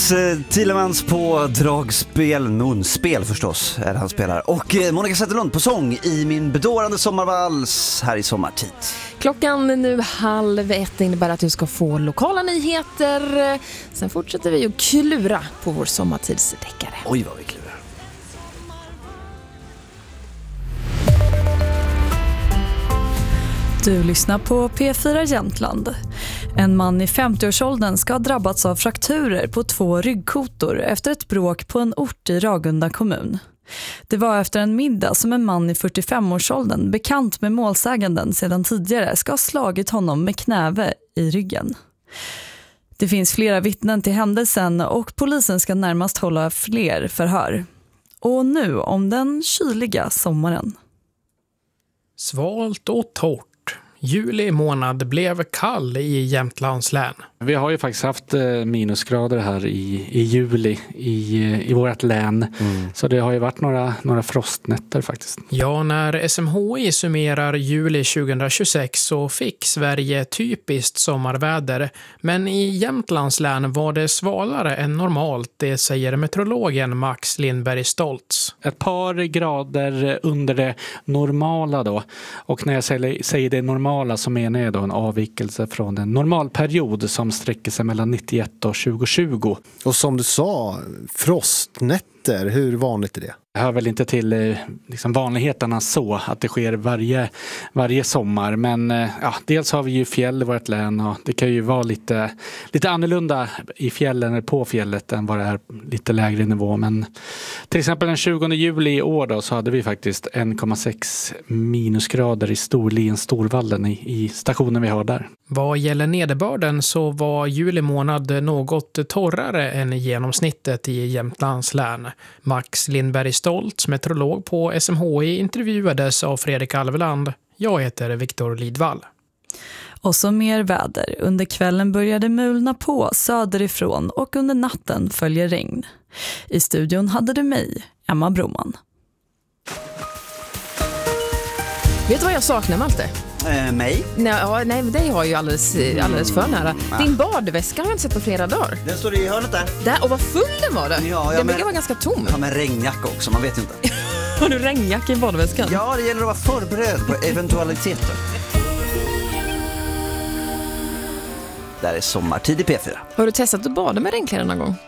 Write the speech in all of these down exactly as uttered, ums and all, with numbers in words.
Frans eh, Thielemans på dragspel, munspel förstås är det han spelar. Och eh, Monica Zetterlund på sång i Min bedårande sommarvals här i sommartid. Klockan nu halv ett innebär att du ska få lokala nyheter. Sen fortsätter vi att klura på vår sommartidsdeckare. Oj vad vi klurar. Du lyssnar på P fyra Jämtland. En man i femtioårsåldern ska ha drabbats av frakturer på två ryggkotor efter ett bråk på en ort i Ragunda kommun. Det var efter en middag som en man i fyrtiofemårsåldern, bekant med målsäganden sedan tidigare, ska ha slagit honom med knäve i ryggen. Det finns flera vittnen till händelsen och polisen ska närmast hålla fler förhör. Och nu om den kyliga sommaren. Svalt och torrt. Juli månad blev kall i Jämtlands län. Vi har ju faktiskt haft minusgrader här i, i juli i, i vårt län. Mm. Så det har ju varit några, några frostnätter faktiskt. Ja, när S M H I summerar juli tjugohundratjugosex så fick Sverige typiskt sommarväder. Men i Jämtlands län var det svalare än normalt, det säger meteorologen Max Lindberg Stoltz. Ett par grader under det normala då. Och när jag säger, säger det normala så menar jag då en avvikelse från en normalperiod som sträcker sig mellan nittioett och tjugo tjugo. Och som du sa, frostnätter, hur vanligt är det? Det hör väl inte till liksom vanligheterna så att det sker varje, varje sommar. Men ja, dels har vi ju fjäll i vårt län och det kan ju vara lite, lite annorlunda i fjällen eller på fjället än vad det är lite lägre nivå. Men till exempel den tjugonde juli i år då, så hade vi faktiskt en komma sex minusgrader i Storlien, Storvallen i, i stationen vi har där. Vad gäller nederbörden så var juli månad något torrare än genomsnittet i Jämtlands län. Max Lindberg Stoltz, meteorolog på S M H I, intervjuades av Fredrik Alveland. Jag heter Viktor Lidvall. Och så mer väder. Under kvällen började mulna på söderifrån och under natten följer regn. I studion hade du mig, Emma Broman. Vet du vad jag saknar, Malte? Eh, mig? Nej, ja, nej, det har ju alldeles, alldeles för nära. Mm. Din badväska har jag inte sett på flera dagar. Den står i hörnet där. där och vad full den var det. Ja, den brukar vara ganska tom. Ja, med regnjacka också, man vet ju inte. Har du regnjacka i badväskan? Ja, det gäller att vara förberedd på eventualiteter. Där är sommartid i P fyra. Har du testat att bada med regnkläder någon gång?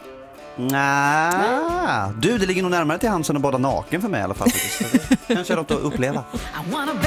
Nej. Du, det ligger nog närmare till hands än att bada naken för mig i alla fall. Kanske är något att uppleva.